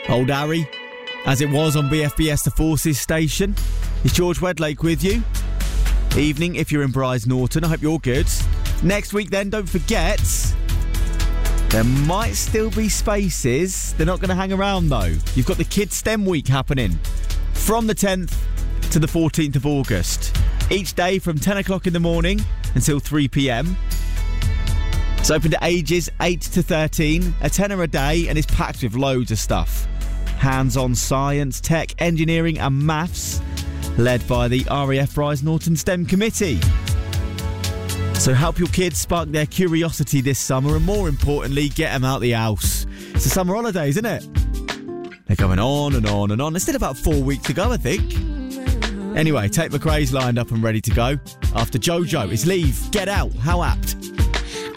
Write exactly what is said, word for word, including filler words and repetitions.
Old Harry, as it was on B F B S The Forces station. Is George Wedlake with you? Evening if you're in Bryce Norton. I hope you're good. Next week then, don't forget, there might still be spaces. They're not going to hang around though. You've got the Kids STEM Week happening from the tenth to the fourteenth of August. Each day from ten o'clock in the morning until three p.m. It's open to ages eight to thirteen, a tenner a day, and it's packed with loads of stuff. Hands-on science, tech, engineering and maths, led by the R A F Bryce Norton STEM Committee. So help your kids spark their curiosity this summer and, more importantly, get them out the house. It's the summer holidays, isn't it? They're going on and on and on. There's still about four weeks to go, I think. Anyway, Tate McRae's lined up and ready to go. After Jojo, it's Leave, Get Out, How Apt.